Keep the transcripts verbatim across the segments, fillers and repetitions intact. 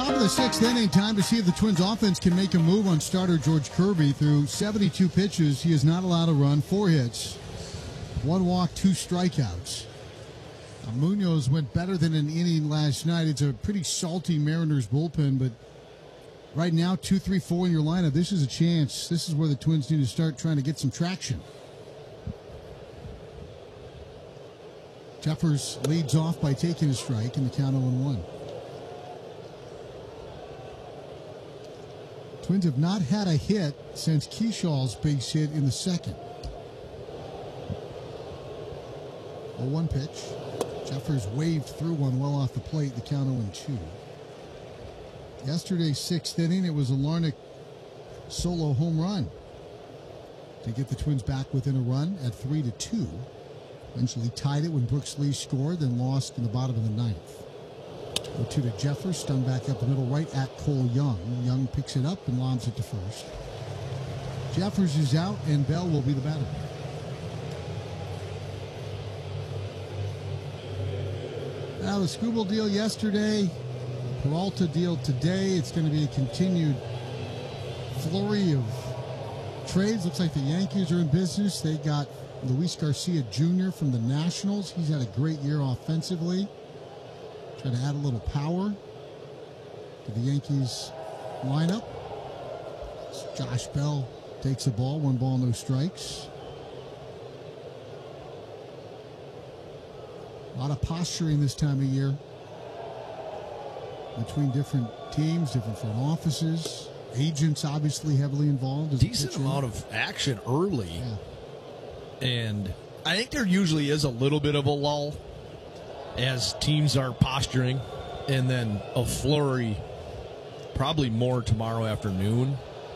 Top of the sixth inning, time to see if the Twins offense can make a move on starter George Kirby. Through seventy-two pitches, he is not allowed to run, four hits, one walk, two strikeouts. Now, Munoz went better than an inning last night. It's a pretty salty Mariners bullpen, but right now, two, three, four in your lineup, this is a chance. This is where the Twins need to start trying to get some traction. Jeffers leads off by taking a strike in the count oh one. Twins have not had a hit since Keyshaw's base hit in the second. oh one pitch. Jeffers waved through one well off the plate, the count oh two. Yesterday's sixth inning, it was a Larnach solo home run to get the Twins back within a run at three to two. Eventually tied it when Brooks Lee scored, then lost in the bottom of the ninth. oh two to Jeffers, stung back up the middle right at Cole Young. Young picks it up and lobs it to first. Jeffers is out, and Bell will be the batter. Now, the Skubal deal yesterday, Peralta deal today. It's going to be a continued flurry of trades. Looks like the Yankees are in business. They got Luis Garcia Junior from the Nationals. He's had a great year offensively. Trying to add a little power to the Yankees lineup. Josh Bell takes the ball. One ball, no strikes. A lot of posturing this time of year between different teams, different front offices. Agents obviously heavily involved. Decent amount of action early. Yeah. And I think there usually is a little bit of a lull as teams are posturing, and then a flurry probably more tomorrow afternoon.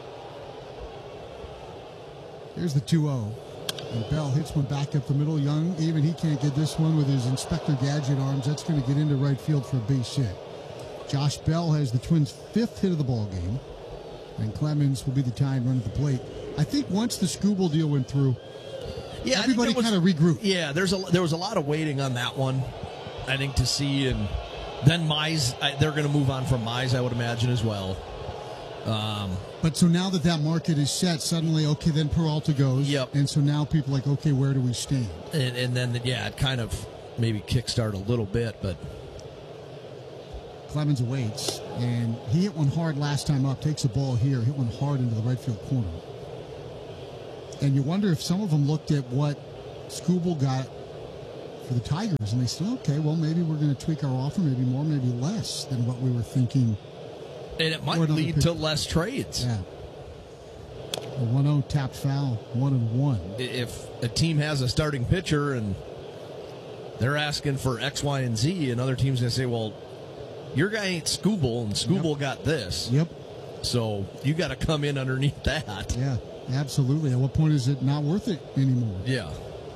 Here's the two oh. And Bell hits one back up the middle. Young, even he can't get this one with his Inspector Gadget arms. That's going to get into right field for a base hit. Josh Bell has the Twins' fifth hit of the ball game, and Clemens will be the tying run at the plate. I think once the Skubal deal went through, yeah, everybody kind of regrouped. Yeah, there's a there was a lot of waiting on that one, I think, to see, and then Mize, they're going to move on from Mize, I would imagine, as well. Um, but so now that that market is set, suddenly, okay, then Peralta goes. Yep. And so now people are like, okay, where do we stand? And, and then, yeah, it kind of maybe kickstart a little bit, but Clemens awaits, and he hit one hard last time up, takes the ball here, hit one hard into the right field corner. And you wonder if some of them looked at what Skubal got for the Tigers, and they said, okay, well, maybe we're going to tweak our offer, maybe more, maybe less than what we were thinking. And it might lead pitch. to less trades. Yeah. A one oh tapped foul, one and one. If a team has a starting pitcher and they're asking for X, Y, and Z, another team's going to say, well, your guy ain't Skubal, and Skubal yep. got this. Yep. So you got to come in underneath that. Yeah, absolutely. At what point is it not worth it anymore? Yeah.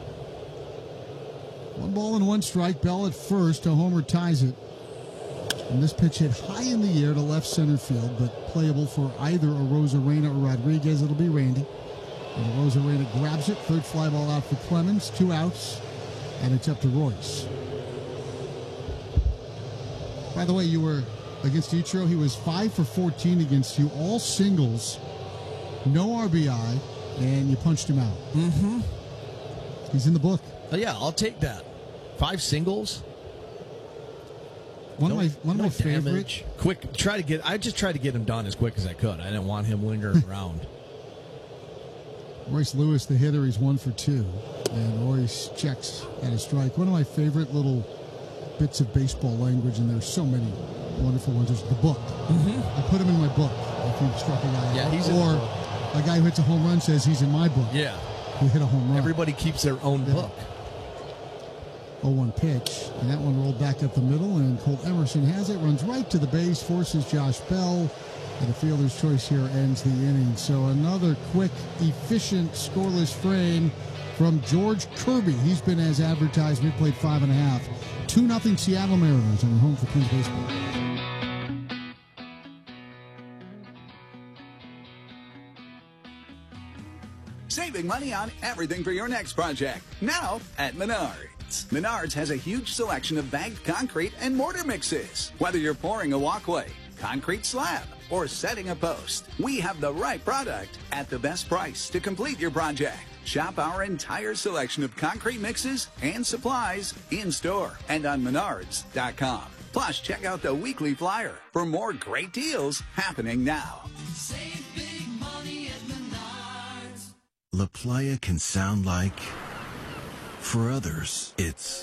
One ball and one strike. Bell at first. A homer ties it. And this pitch hit high in the air to left center field, but playable for either Arozarena or Rodriguez. It'll be Randy. And Arozarena grabs it. Third fly ball out for Clemens. Two outs. And it's up to Royce. By the way, you were against Ichiro. He was five for fourteen against you. All singles. No R B I. And you punched him out. Mm-hmm. He's in the book. Oh, yeah, I'll take that. Five singles. One no, of my one no of my damage. favorite. Quick, try to get. I just tried to get him done as quick as I could. I didn't want him lingering around. Royce Lewis, the hitter, he's one for two, and Royce checks at a strike. One of my favorite little bits of baseball language, and there's so many wonderful ones. There's the book. Mm-hmm. I put him in my book. If you struck a guy, yeah, he's or in the book. A guy who hits a home run says he's in my book. Yeah, who hit a home run. Everybody keeps their own yeah. book. oh one pitch, and that one rolled back up the middle, and Colt Emerson has it, runs right to the base, forces Josh Bell, and the fielder's choice here ends the inning. So another quick, efficient, scoreless frame from George Kirby. He's been as advertised, mid-played five and a half. two nothing Seattle Mariners on home for Twins baseball. Saving money on everything for your next project. Now at Menards. Menards has a huge selection of bagged concrete and mortar mixes. Whether you're pouring a walkway, concrete slab, or setting a post, we have the right product at the best price to complete your project. Shop our entire selection of concrete mixes and supplies in-store and on menards dot com. Plus, check out the weekly flyer for more great deals happening now. Save big money at Menards. La Playa can sound like, for others, it's.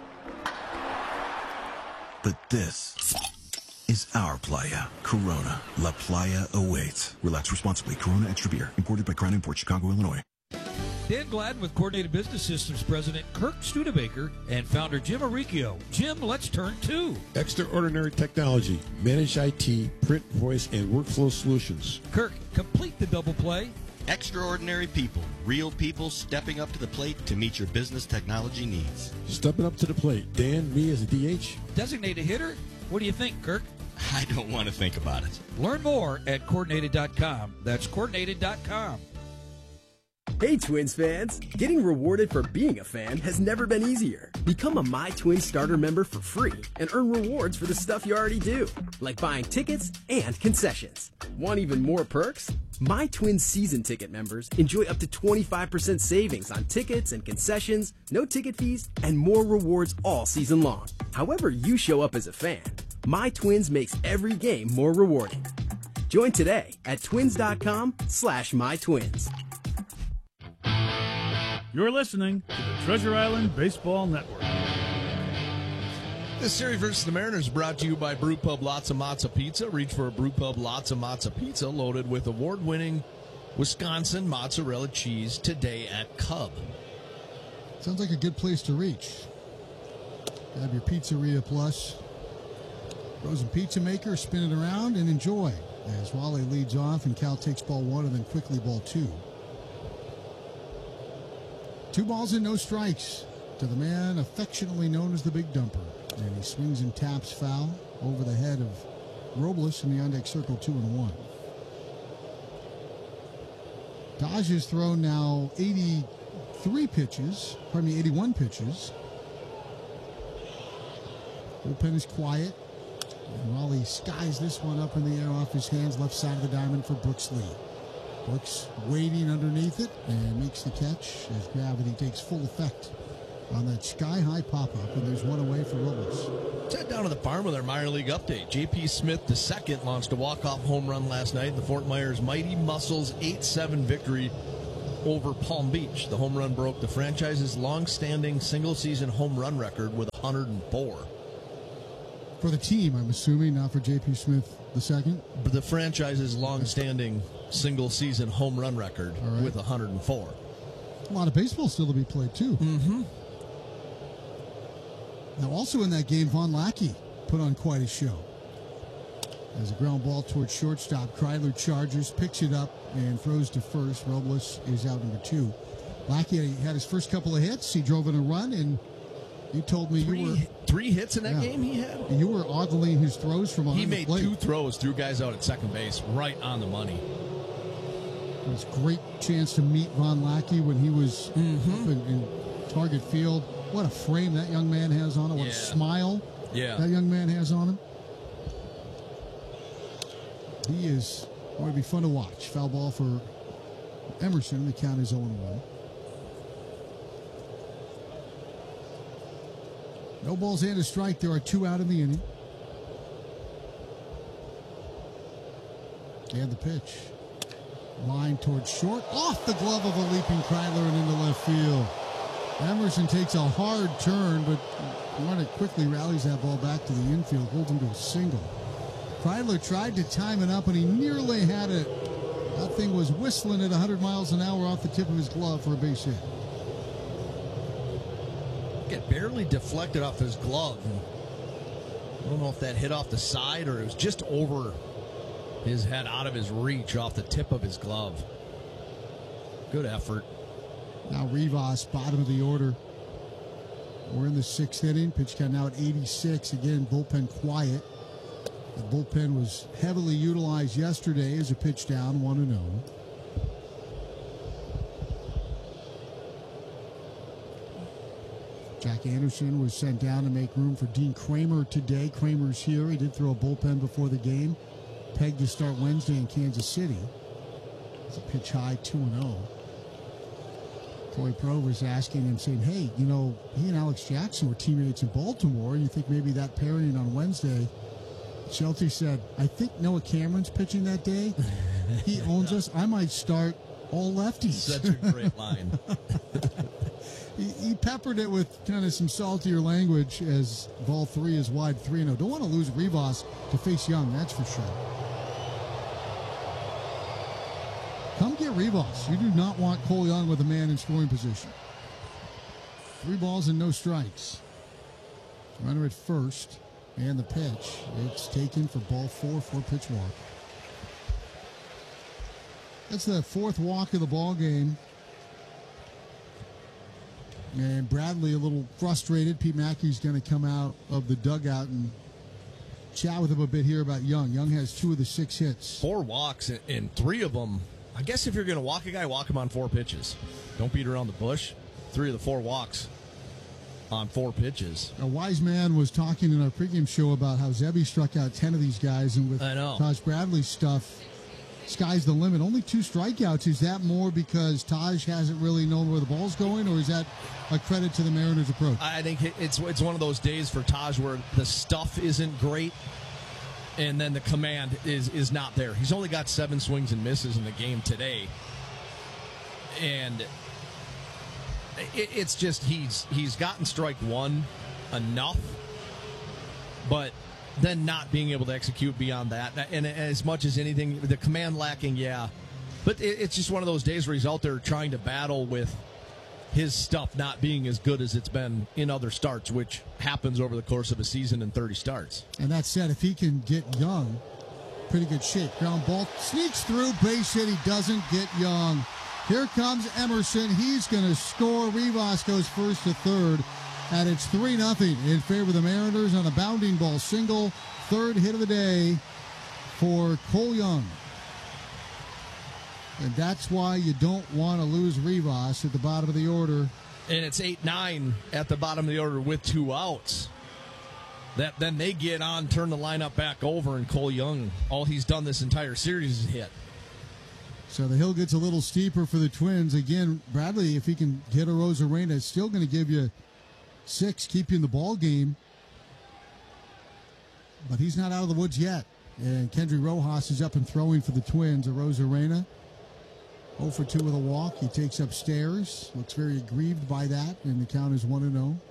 But this is our playa. Corona. La Playa awaits. Relax responsibly. Corona Extra Beer. Imported by Crown Imports, Chicago, Illinois. Dan Gladden with Coordinated Business Systems President Kirk Studebaker and founder Jim Aricchio. Jim, let's turn to Extraordinary Technology, Managed I T, Print, Voice, and Workflow Solutions. Kirk, complete the double play. Extraordinary people, real people stepping up to the plate to meet your business technology needs. Stepping up to the plate. Dan, me as a D H. Designated hitter? What do you think, Kirk? I don't want to think about it. Learn more at coordinated dot com. That's coordinated dot com. Hey Twins fans! Getting rewarded for being a fan has never been easier. Become a My Twins starter member for free and earn rewards for the stuff you already do, like buying tickets and concessions. Want even more perks? My Twins season ticket members enjoy up to twenty-five percent savings on tickets and concessions, no ticket fees, and more rewards all season long. However you show up as a fan, My Twins makes every game more rewarding. Join today at twins dot com slash my twins. You're listening to the Treasure Island Baseball Network. This series versus the Mariners brought to you by Brew Pub Lots of Matzo Pizza. Reach for a Brew Pub Lots of Matzo Pizza loaded with award-winning Wisconsin mozzarella cheese today at Cub. Sounds like a good place to reach. Grab your Pizzeria Plus frozen pizza maker, spin it around, and enjoy as Wale leads off and Cal takes ball one and then quickly ball two. Two balls and no strikes to the man affectionately known as the Big Dumper. And he swings and taps foul over the head of Robles in the on-deck circle, two and one. Dodge has thrown now eighty-three pitches, pardon me, eighty-one pitches. Bullpen is quiet. And Raleigh skies this one up in the air off his hands, left side of the diamond for Brooks Lee. Brooks waiting underneath it and makes the catch as gravity takes full effect on that sky-high pop-up, and there's one away for Robles. Let's head down to the farm with our minor league update. J P Smith the second launched a walk-off home run last night in the Fort Myers Mighty Muscles eight seven victory over Palm Beach. The home run broke the franchise's long-standing single-season home run record with one hundred four. For the team, I'm assuming, not for J P Smith the second? But the franchise's long-standing single-season home run record right. with one hundred four. A lot of baseball still to be played, too. Mm-hmm. Now, also in that game, Von Lackey put on quite a show. As a ground ball towards shortstop, Kreidler charges, picks it up, and throws to first. Robles is out number two. Lackey had his first couple of hits. He drove in a run, and you told me three, you were... Three hits in that yeah. game he had? And you were ogling his throws from behind He the made plate. two throws, threw guys out at second base, right on the money. It was a great chance to meet Von Lackey when he was mm-hmm. up in, in Target Field. What a frame that young man has on him. What yeah. a smile yeah. that young man has on him. He is going to be fun to watch. Foul ball for Emerson. The count is oh and one. No balls and a strike. There are two out in the inning. And the pitch. Line towards short. Off the glove of a leaping Kreidler and into left field. Emerson takes a hard turn, but Warner quickly rallies that ball back to the infield, holds him to a single. Kreidler tried to time it up, and he nearly had it. That thing was whistling at one hundred miles an hour off the tip of his glove for a base hit. It barely deflected off his glove. I don't know if that hit off the side or it was just over his head, out of his reach, off the tip of his glove. Good effort. Now Rivas, bottom of the order. We're in the sixth inning. Pitch count now at eighty-six. Again, bullpen quiet. The bullpen was heavily utilized yesterday as a pitch down, one and oh. Jack Anderson was sent down to make room for Dean Kramer today. Kramer's here. He did throw a bullpen before the game. Pegged to start Wednesday in Kansas City. It's a pitch high, two and oh. Troy Prover's asking him, saying, hey, you know, he and Alex Jackson were teammates in Baltimore. You think maybe that pairing on Wednesday? Shelty said, I think Noah Cameron's pitching that day. He owns us. I might start all lefties. Such a great line. he, he peppered it with kind of some saltier language as ball three is wide three and oh. Don't want to lose Rivas to face Young, that's for sure. Come get Rivas. You do not want Cole Young with a man in scoring position. Three balls and no strikes. Runner at first. And the pitch. It's taken for ball four, four pitch walk. That's the fourth walk of the ball game. And Bradley a little frustrated. Pete Mackey's going to come out of the dugout and chat with him a bit here about Young. Young has two of the six hits. Four walks and three of them. I guess if you're going to walk a guy, walk him on four pitches. Don't beat around the bush. Three of the four walks on four pitches. A wise man was talking in our pregame show about how Zebby struck out ten of these guys, and with I know. Taj Bradley's stuff, sky's the limit. Only two strikeouts. Is that more because Taj hasn't really known where the ball's going, or is that a credit to the Mariners' approach? I think it's it's one of those days for Taj where the stuff isn't great, and then the command is is not there. He's only got seven swings and misses in the game today, and it, it's just he's he's gotten strike one enough, but then not being able to execute beyond that. And as much as anything, the command lacking, yeah. But it, it's just one of those days where he's out there trying to battle with his stuff not being as good as it's been in other starts, which happens over the course of a season and thirty starts. And that said, if he can get Young, pretty good shape. Ground ball sneaks through, base hit. He doesn't get Young. Here comes Emerson. He's going to score. Rivas goes first to third. And it's three nothing in favor of the Mariners on a bounding ball single. Third hit of the day for Cole Young. And that's why you don't want to lose Rivas at the bottom of the order. And it's eight nine at the bottom of the order with two outs. That Then they get on, turn the lineup back over, and Cole Young, all he's done this entire series is hit. So the hill gets a little steeper for the Twins. Again, Bradley, if he can hit a Rosarena, it's still going to give you six, keep you in the ball game. But he's not out of the woods yet. And Kendry Rojas is up and throwing for the Twins. A Rosarena, oh for two with a walk. He takes upstairs. Looks very aggrieved by that. And the count is one and oh.